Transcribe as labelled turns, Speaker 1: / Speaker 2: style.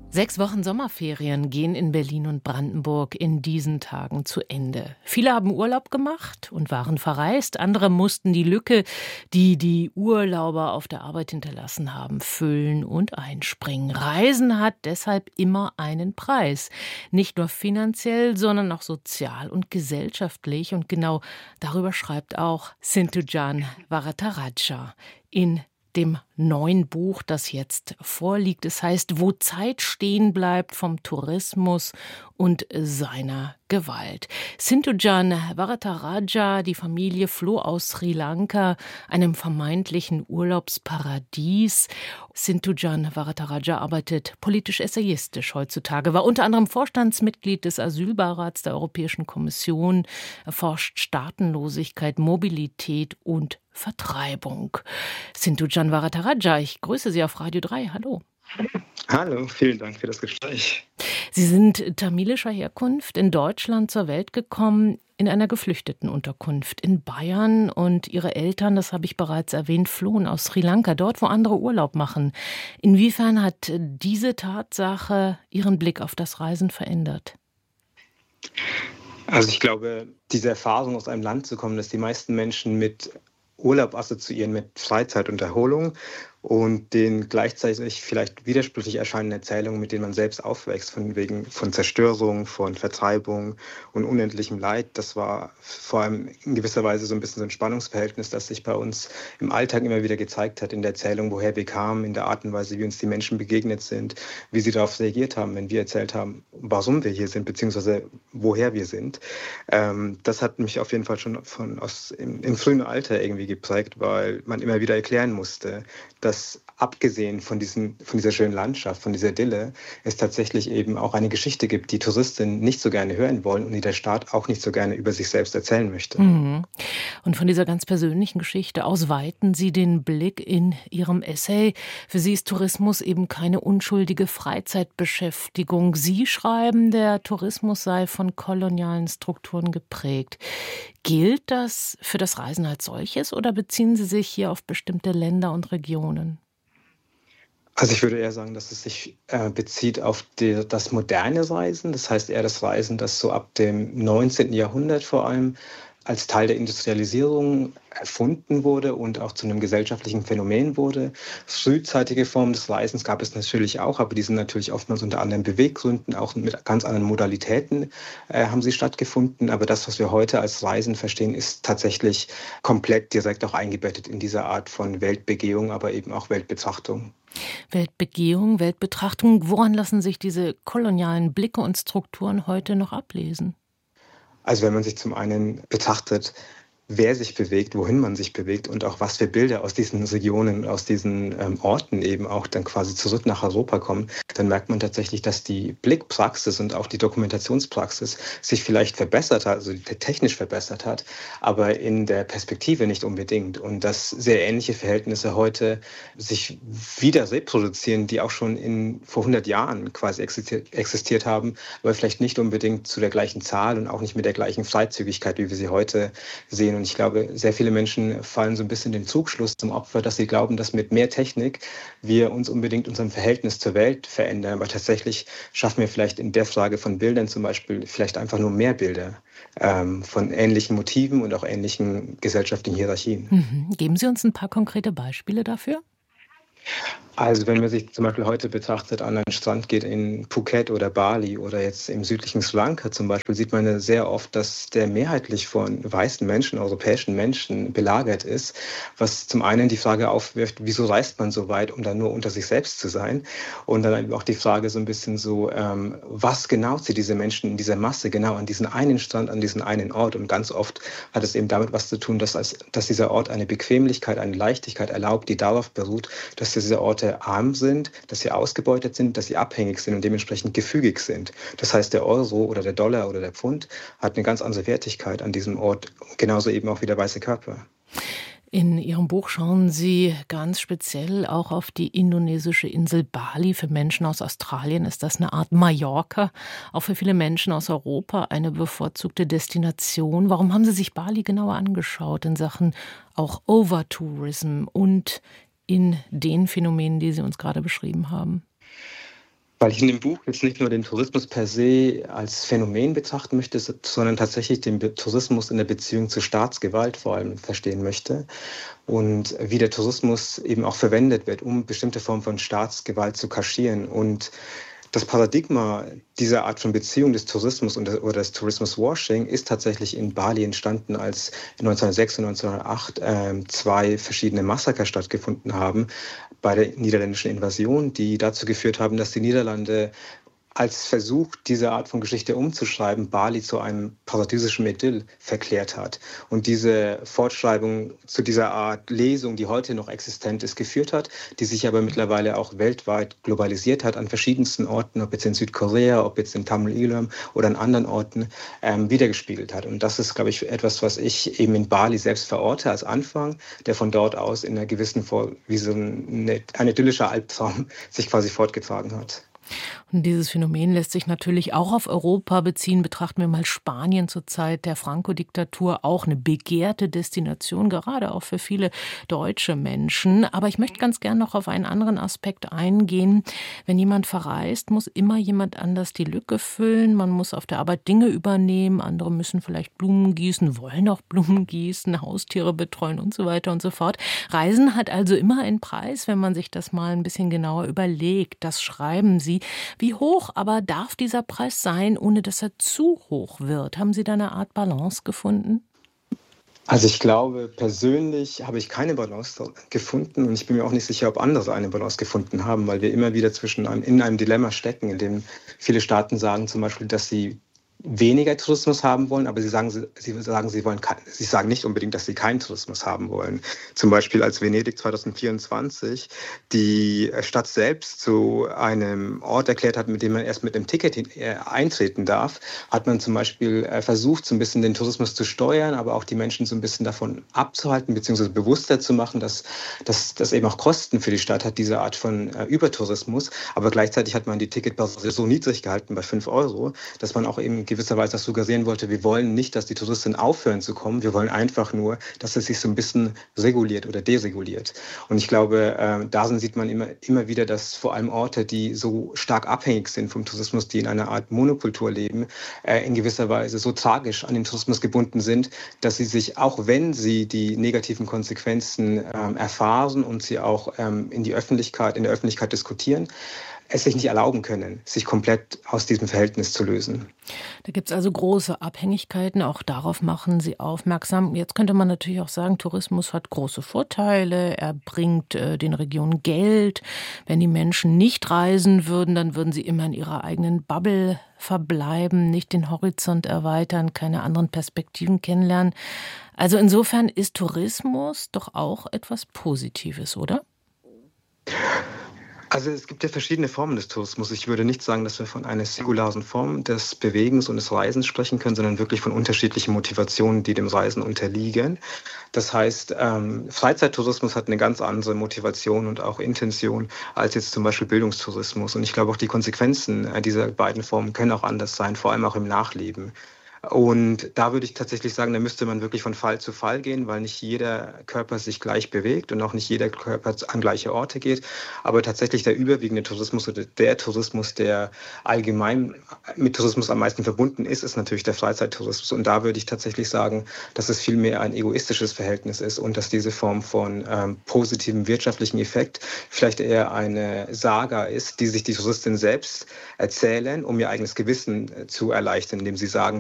Speaker 1: 6 Wochen Sommerferien gehen in Berlin und Brandenburg in diesen Tagen zu Ende. Viele haben Urlaub gemacht und waren verreist. Andere mussten die Lücke, die die Urlauber auf der Arbeit hinterlassen haben, füllen und einspringen. Reisen hat deshalb immer einen Preis. Nicht nur finanziell, sondern auch sozial und gesellschaftlich. Und genau darüber schreibt auch Sindhujan Varadaraja in dem neuen Buch, das jetzt vorliegt. Es heißt, wo Zeit stehen bleibt vom Tourismus und seiner Gewalt. Sindhujan Varadaraja, die Familie floh aus Sri Lanka, einem vermeintlichen Urlaubsparadies. Sindhujan Varadaraja arbeitet politisch essayistisch heutzutage, war unter anderem Vorstandsmitglied des Asylbeirats der Europäischen Kommission, erforscht Staatenlosigkeit, Mobilität und Vertreibung. Sindhujan Varadaraja, ich grüße Sie auf Radio 3. Hallo.
Speaker 2: Hallo, vielen Dank für das Gespräch.
Speaker 1: Sie sind tamilischer Herkunft in Deutschland zur Welt gekommen, in einer Geflüchtetenunterkunft in Bayern. Und Ihre Eltern, das habe ich bereits erwähnt, flohen aus Sri Lanka, dort, wo andere Urlaub machen. Inwiefern hat diese Tatsache Ihren Blick auf das Reisen verändert?
Speaker 2: Also ich glaube, diese Erfahrung, aus einem Land zu kommen, dass die meisten Menschen mit Urlaub assoziieren, mit Freizeit und Erholung und den gleichzeitig vielleicht widersprüchlich erscheinenden Erzählungen, mit denen man selbst aufwächst, von Zerstörung, von Vertreibung und unendlichem Leid. Das war vor allem in gewisser Weise so ein bisschen so ein Spannungsverhältnis, das sich bei uns im Alltag immer wieder gezeigt hat, in der Erzählung, woher wir kamen, in der Art und Weise, wie uns die Menschen begegnet sind, wie sie darauf reagiert haben, wenn wir erzählt haben, warum wir hier sind, beziehungsweise woher wir sind. Das hat mich auf jeden Fall schon im frühen Alter irgendwie geprägt, weil man immer wieder erklären musste, dass abgesehen von dieser schönen Landschaft, von dieser Idylle, es tatsächlich eben auch eine Geschichte gibt, die Touristinnen nicht so gerne hören wollen und die der Staat auch nicht so gerne über sich selbst erzählen möchte.
Speaker 1: Mhm. Und von dieser ganz persönlichen Geschichte aus weiten Sie den Blick in Ihrem Essay. Für Sie ist Tourismus eben keine unschuldige Freizeitbeschäftigung. Sie schreiben, der Tourismus sei von kolonialen Strukturen geprägt. Gilt das für das Reisen als solches oder beziehen Sie sich hier auf bestimmte Länder und Regionen?
Speaker 2: Also ich würde eher sagen, dass es sich bezieht auf das moderne Reisen. Das heißt eher das Reisen, das so ab dem 19. Jahrhundert vor allem als Teil der Industrialisierung erfunden wurde und auch zu einem gesellschaftlichen Phänomen wurde. Frühzeitige Formen des Reisens gab es natürlich auch, aber die sind natürlich oftmals unter anderen Beweggründen, auch mit ganz anderen Modalitäten haben sie stattgefunden. Aber das, was wir heute als Reisen verstehen, ist tatsächlich komplett direkt auch eingebettet in diese Art von Weltbegehung, aber eben auch Weltbetrachtung.
Speaker 1: Weltbegehung, Weltbetrachtung, woran lassen sich diese kolonialen Blicke und Strukturen heute noch ablesen?
Speaker 2: Also wenn man sich zum einen betrachtet, wer sich bewegt, wohin man sich bewegt und auch was für Bilder aus diesen Regionen, aus diesen Orten eben auch dann quasi zurück nach Europa kommen, dann merkt man tatsächlich, dass die Blickpraxis und auch die Dokumentationspraxis sich vielleicht verbessert hat, also technisch verbessert hat, aber in der Perspektive nicht unbedingt. Und dass sehr ähnliche Verhältnisse heute sich wieder reproduzieren, die auch schon vor 100 Jahren quasi existiert haben, aber vielleicht nicht unbedingt zu der gleichen Zahl und auch nicht mit der gleichen Freizügigkeit, wie wir sie heute sehen. Und ich glaube, sehr viele Menschen fallen so ein bisschen den Trugschluss zum Opfer, dass sie glauben, dass mit mehr Technik wir uns unbedingt unserem Verhältnis zur Welt verändern. Aber tatsächlich schaffen wir vielleicht in der Frage von Bildern zum Beispiel vielleicht einfach nur mehr Bilder von ähnlichen Motiven und auch ähnlichen gesellschaftlichen Hierarchien.
Speaker 1: Geben Sie uns ein paar konkrete Beispiele dafür?
Speaker 2: Also wenn man sich zum Beispiel heute betrachtet, an einen Strand geht in Phuket oder Bali oder jetzt im südlichen Sri Lanka zum Beispiel, sieht man ja sehr oft, dass der mehrheitlich von weißen Menschen, europäischen Menschen belagert ist, was zum einen die Frage aufwirft, wieso reist man so weit, um dann nur unter sich selbst zu sein? Und dann eben auch die Frage so ein bisschen so, was genau zieht diese Menschen in dieser Masse genau an diesen einen Strand, an diesen einen Ort? Und ganz oft hat es eben damit was zu tun, dass dieser Ort eine Bequemlichkeit, eine Leichtigkeit erlaubt, die darauf beruht, dass diese Orte arm sind, dass sie ausgebeutet sind, dass sie abhängig sind und dementsprechend gefügig sind. Das heißt, der Euro oder der Dollar oder der Pfund hat eine ganz andere Wertigkeit an diesem Ort, genauso eben auch wie der weiße Körper.
Speaker 1: In Ihrem Buch schauen Sie ganz speziell auch auf die indonesische Insel Bali. Für Menschen aus Australien ist das eine Art Mallorca, auch für viele Menschen aus Europa eine bevorzugte Destination. Warum haben Sie sich Bali genauer angeschaut in Sachen auch Overtourism und in den Phänomenen, die Sie uns gerade beschrieben haben?
Speaker 2: Weil ich in dem Buch jetzt nicht nur den Tourismus per se als Phänomen betrachten möchte, sondern tatsächlich den Tourismus in der Beziehung zur Staatsgewalt vor allem verstehen möchte und wie der Tourismus eben auch verwendet wird, um bestimmte Formen von Staatsgewalt zu kaschieren. Und das Paradigma dieser Art von Beziehung des Tourismus oder des Tourismus-Washing ist tatsächlich in Bali entstanden, als 1906 und 1908 zwei verschiedene Massaker stattgefunden haben bei der niederländischen Invasion, die dazu geführt haben, dass die Niederlande als Versuch, diese Art von Geschichte umzuschreiben, Bali zu einem paradiesischen Idyll verklärt hat. Und diese Fortschreibung zu dieser Art Lesung, die heute noch existent ist, geführt hat, die sich aber mittlerweile auch weltweit globalisiert hat, an verschiedensten Orten, ob jetzt in Südkorea, ob jetzt in Tamil Eelam oder an anderen Orten, wiedergespiegelt hat. Und das ist, glaube ich, etwas, was ich eben in Bali selbst verorte als Anfang, der von dort aus in einer gewissen Form wie so ein idyllischer Albtraum sich quasi fortgetragen hat.
Speaker 1: Und dieses Phänomen lässt sich natürlich auch auf Europa beziehen. Betrachten wir mal Spanien zur Zeit der Franco-Diktatur, auch eine begehrte Destination, gerade auch für viele deutsche Menschen. Aber ich möchte ganz gern noch auf einen anderen Aspekt eingehen. Wenn jemand verreist, muss immer jemand anders die Lücke füllen. Man muss auf der Arbeit Dinge übernehmen. Andere müssen vielleicht Blumen gießen, wollen auch Blumen gießen, Haustiere betreuen und so weiter und so fort. Reisen hat also immer einen Preis, wenn man sich das mal ein bisschen genauer überlegt. Das schreiben Sie. Wie hoch aber darf dieser Preis sein, ohne dass er zu hoch wird? Haben Sie da eine Art Balance gefunden?
Speaker 2: Also ich glaube, persönlich habe ich keine Balance gefunden und ich bin mir auch nicht sicher, ob andere eine Balance gefunden haben, weil wir immer wieder in einem Dilemma stecken, in dem viele Staaten sagen zum Beispiel, dass sie weniger Tourismus haben wollen, aber sie sagen nicht unbedingt, dass sie keinen Tourismus haben wollen. Zum Beispiel als Venedig 2024 die Stadt selbst zu einem Ort erklärt hat, mit dem man erst mit einem Ticket eintreten darf, hat man zum Beispiel versucht, so ein bisschen den Tourismus zu steuern, aber auch die Menschen so ein bisschen davon abzuhalten, beziehungsweise bewusster zu machen, dass das eben auch Kosten für die Stadt hat, diese Art von Übertourismus. Aber gleichzeitig hat man die Ticketpreise so niedrig gehalten bei 5 Euro, dass man auch eben gewisserweise das suggerieren wollte, wir wollen nicht, dass die Touristen aufhören zu kommen, wir wollen einfach nur, dass es sich so ein bisschen reguliert oder dereguliert. Und ich glaube, da sieht man immer wieder, dass vor allem Orte, die so stark abhängig sind vom Tourismus, die in einer Art Monokultur leben, in gewisser Weise so tragisch an den Tourismus gebunden sind, dass sie sich, auch wenn sie die negativen Konsequenzen erfahren und sie auch in der Öffentlichkeit diskutieren, es sich nicht erlauben können, sich komplett aus diesem Verhältnis zu lösen.
Speaker 1: Da gibt es also große Abhängigkeiten, auch darauf machen Sie aufmerksam. Jetzt könnte man natürlich auch sagen, Tourismus hat große Vorteile, er bringt den Regionen Geld. Wenn die Menschen nicht reisen würden, dann würden sie immer in ihrer eigenen Bubble verbleiben, nicht den Horizont erweitern, keine anderen Perspektiven kennenlernen. Also insofern ist Tourismus doch auch etwas Positives, oder?
Speaker 2: Also es gibt ja verschiedene Formen des Tourismus. Ich würde nicht sagen, dass wir von einer singularen Form des Bewegens und des Reisens sprechen können, sondern wirklich von unterschiedlichen Motivationen, die dem Reisen unterliegen. Das heißt, Freizeittourismus hat eine ganz andere Motivation und auch Intention als jetzt zum Beispiel Bildungstourismus. Und ich glaube auch die Konsequenzen dieser beiden Formen können auch anders sein, vor allem auch im Nachleben. Und da würde ich tatsächlich sagen, da müsste man wirklich von Fall zu Fall gehen, weil nicht jeder Körper sich gleich bewegt und auch nicht jeder Körper an gleiche Orte geht. Aber tatsächlich der überwiegende Tourismus oder der Tourismus, der allgemein mit Tourismus am meisten verbunden ist, ist natürlich der Freizeittourismus. Und da würde ich tatsächlich sagen, dass es vielmehr ein egoistisches Verhältnis ist und dass diese Form von positivem wirtschaftlichen Effekt vielleicht eher eine Saga ist, die sich die Touristen selbst erzählen, um ihr eigenes Gewissen zu erleichtern, indem sie sagen,